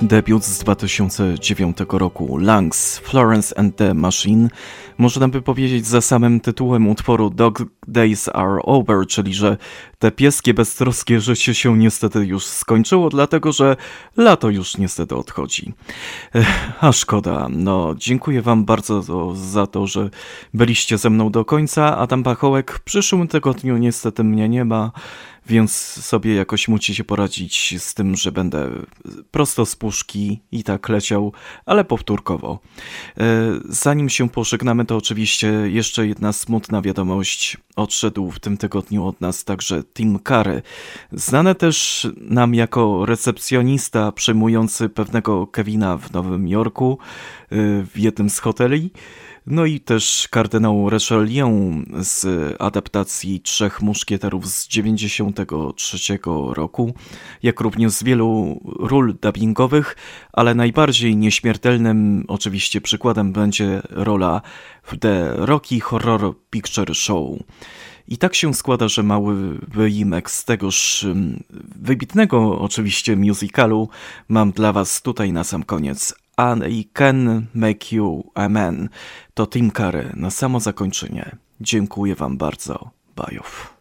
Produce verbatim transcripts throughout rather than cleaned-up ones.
Debiut z dwa tysiące dziewiątego roku, Lungs, Florence and the Machine, można by powiedzieć za samym tytułem utworu Dog Days Are Over, czyli że te pieskie, beztroskie życie się niestety już skończyło, dlatego że lato już niestety odchodzi. Ech, a szkoda, no dziękuję wam bardzo to, za to, że byliście ze mną do końca. Adam Pachołek w przyszłym tygodniu niestety mnie nie ma, więc sobie jakoś musicie poradzić z tym, że będę prosto z puszki i tak leciał, ale powtórkowo. Zanim się pożegnamy, to oczywiście jeszcze jedna smutna wiadomość. Odszedł w tym tygodniu od nas także Tim Curry, znany też nam jako recepcjonista przejmujący pewnego Kevina w Nowym Jorku w jednym z hoteli. No i też kardynał Richelieu z adaptacji Trzech Muszkieterów z dziewięćdziesiątego trzeciego roku, jak również z wielu ról dubbingowych, ale najbardziej nieśmiertelnym oczywiście przykładem będzie rola w The Rocky Horror Picture Show. I tak się składa, że mały wyimek z tegoż wybitnego oczywiście musicalu mam dla was tutaj na sam koniec. I Can Make You a Man. To Tim Curry na samo zakończenie. Dziękuję wam bardzo. Bajów.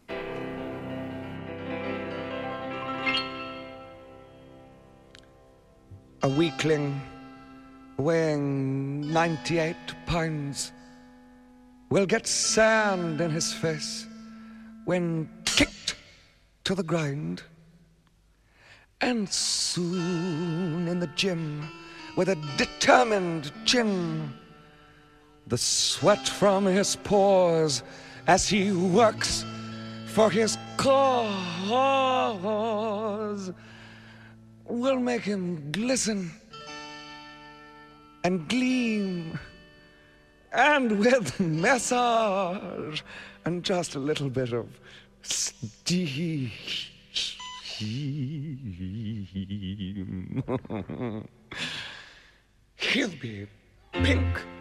A weakling weighing ninety-eight pounds will get sand in his face when kicked to the ground. And soon in the gym with a determined chin, the sweat from his pores as he works for his cause will make him glisten and gleam, and with massage and just a little bit of steam he'll be pink